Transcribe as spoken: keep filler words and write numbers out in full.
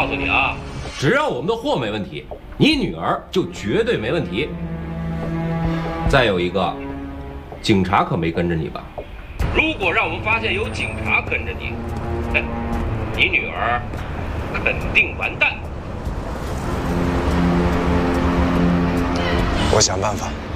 告诉你啊，只要我们的货没问题，你女儿就绝对没问题。再有一个，警察可没跟着你吧？如果让我们发现有警察跟着你，哎，你女儿肯定完蛋。 我想办法。